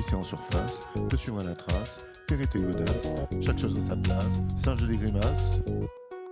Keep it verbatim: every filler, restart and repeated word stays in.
glisser en surface, te suivre à la trace, vérité godasse, chaque chose à sa place, singe des grimaces.